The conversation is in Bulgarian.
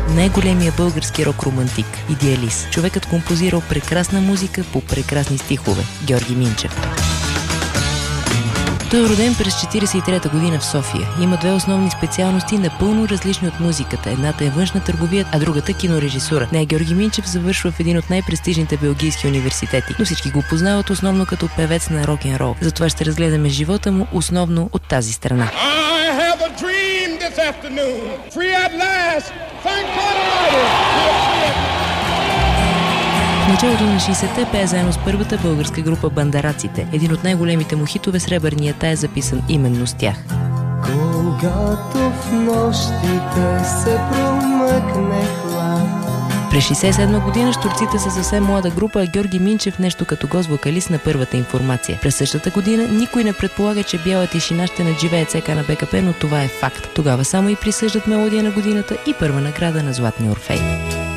най-големия български рок-романтик, идеалист. Човекът композирал прекрасна музика по прекрасни стихове. Георги Минчев. Той е роден през 1943 година в София. Има две основни специалности, напълно различни от музиката. Едната е външна търговия, а другата кинорежисура. Не, Георги Минчев завършва в един от най-престижните белгийски университети, но всички го познават основно като певец на рок-н-рол. Затова ще разгледаме живота му основно от тази страна. В началото на 60-те пее заедно с първата българска група Бандараците. Един от най-големите му хитове Сребърният е записан именно с тях. Когато в нощите се промъкне хлад. През 1967 година щурците са съвсем млада група, а Георги Минчев нещо като гост-вокалист на първата информация. През същата година никой не предполага, че бяла тишина ще надживее ЦК на БКП, но това е факт. Тогава само и присъждат мелодия на годината и първа награда на Златния Орфей.